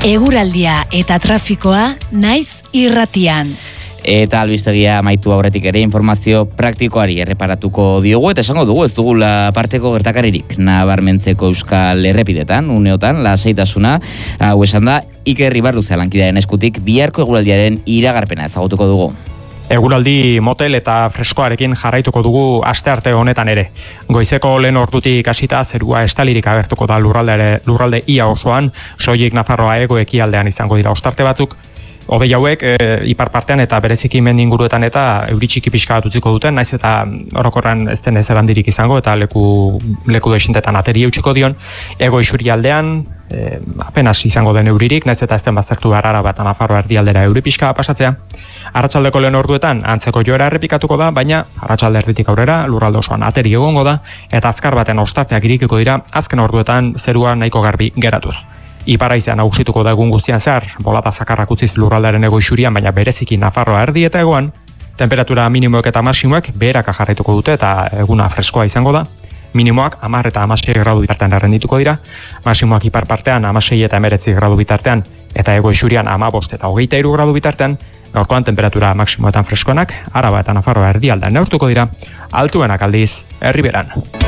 Eguraldia eta trafikoa naiz irratian. Eta albistegia amaitu aurretik ere informazio praktikoari erreparatuko diogu, eta esango dugu ez dugula parteko gertakaririk nabarmentzeko euskal errepidetan, uneotan, lasaitasuna, hau esan da, Iker Ibarruzea lankidearen eskutik biharko eguraldiaren iragarpena ezagutuko dugu. Eguraldi motel eta freskoarekin jarraituko dugu astearte honetan ere. Goizeko lehen ordutik hasita zerua estalirik agertuko da lurralde ia osoan, soilik Nafarroa hego ekialdean izango dira ostarte batzuk. Hodei hauek ipar partean eta bereziki mendi inguruetan eta euri txiki pixka bat utziko duten, naiz eta orokorran ez den ezerandirik izango eta leku desintetan ateri eutxiko dion. Ego isurialdean apenas izango den euririk, naiz eta ez den baztertu behar Araba eta Nafarroa erdialdera euri pixka pasatzea. Arratsaldeko lehen orduetan antzeko joera errepikatuko da, baina arratsalde erditik aurrera lurralde osoan ateri egongo da eta azkar baten ostarteak irikiko dira azken orduetan zerua nahiko garbi geratuz. Iparaizean nagusituko da egun guztian zehar, bolada zakarrak utziz lurraldearen ego isurian, baina bereziki Nafarroa erdi eta egoan, temperatura minimoek eta maximoek beheraka jarraituko dute eta eguna freskoa izango da. Minimoak 10 eta 16 gradu bitartean errendituko dira, maximoak ipar partean 16 eta 19 gradu bitartean, eta ego isurian 15 eta 23 gradu bitartean. Gaurkoan temperatura maximoetan freskoenak, Araba eta Nafarroa erdialdean neurtuko dira, altuenak aldiz Erriberan.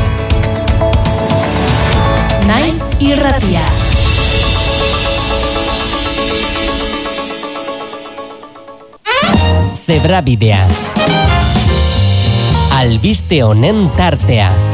Naiz irratia. Zebrabidea. Albiste honen tartea.